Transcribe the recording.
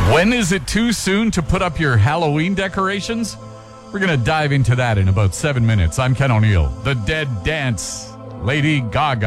When is it too soon to put up your Halloween decorations? We're going to dive into that in about 7 minutes. I'm Ken O'Neill. The Dead Dance. Lady Gaga.